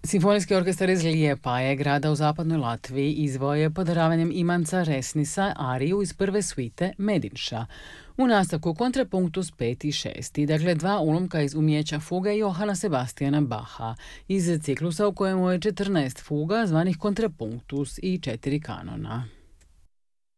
Simfonijski orkestar iz Lijepaje, grada u zapadnoj Latviji, izveo je podaravanjem Imanca Resnisa ariju iz prve suite Medinša. U nastavku kontrapunktus 5 i 6, dakle dva ulomka iz umijeća fuge Johana Sebastiana Bacha, iz ciklusa u kojemu je 14 fuga zvanih kontrapunktus i 4 kanona.